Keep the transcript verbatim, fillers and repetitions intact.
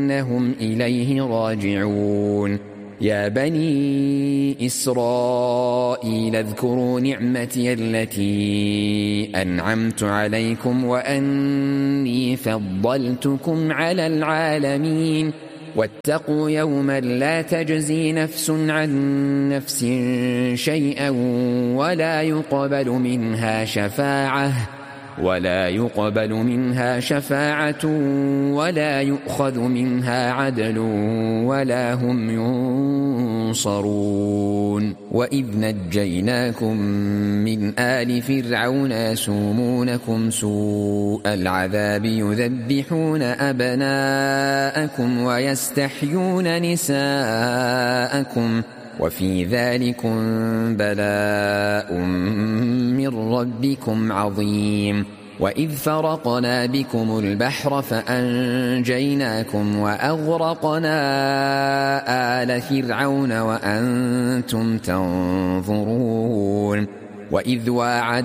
إنهم إليه راجعون. يا بني إسرائيل اذكروا نعمتي التي أنعمت عليكم وأني فضلتكم على العالمين. واتقوا يوما لا تجزي نفس عن نفس شيئا ولا يقبل منها شفاعة ولا يقبل منها شفاعة ولا يؤخذ منها عدل ولا هم ينصرون. وإذ نجيناكم من آل فرعون يسومونكم سوء العذاب يذبحون أبناءكم ويستحيون نساءكم وفي ذلكم بلاء من ربكم عظيم. وإذ فرقنا بكم البحر فأنجيناكم وأغرقنا آل فرعون وأنتم تنظرون. وإذ واعد